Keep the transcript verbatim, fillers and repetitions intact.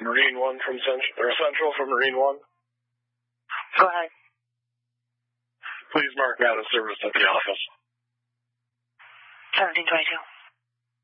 Marine One from Central, or Central from Marine One. Go ahead. Please mark me out of service at the office. seventeen twenty-two.